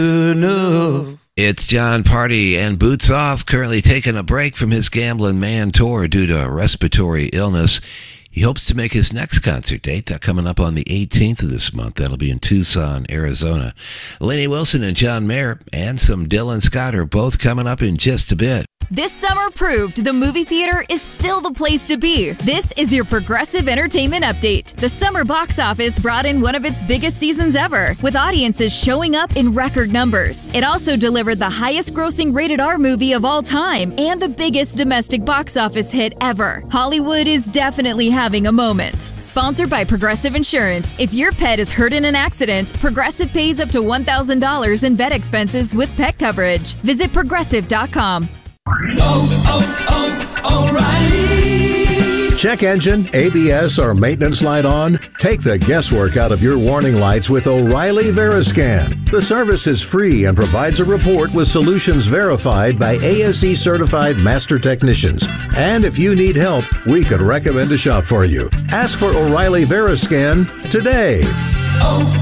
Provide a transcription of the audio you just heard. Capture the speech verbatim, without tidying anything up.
enough. It's John Party and Boots Off, currently taking a break from his Gambling Man tour due to a respiratory illness. He hopes to make his next concert date. That's coming up on the eighteenth of this month. That'll be in Tucson, Arizona. Lainey Wilson and John Mayer and some Dylan Scott are both coming up in just a bit. This summer proved the movie theater is still the place to be. This is your Progressive Entertainment Update. The summer box office brought in one of its biggest seasons ever, with audiences showing up in record numbers. It also delivered the highest grossing rated R movie of all time and the biggest domestic box office hit ever. Hollywood is definitely having a moment. Sponsored by Progressive Insurance. If your pet is hurt in an accident, Progressive pays up to one thousand dollars in vet expenses with pet coverage. Visit progressive dot com. Oh, oh, oh, O'Reilly. Check engine, A B S, or maintenance light on? Take the guesswork out of your warning lights with O'Reilly Veriscan. The service is free and provides a report with solutions verified by A S E certified master technicians. And if you need help, we could recommend a shop for you. Ask for O'Reilly Veriscan today. Oh.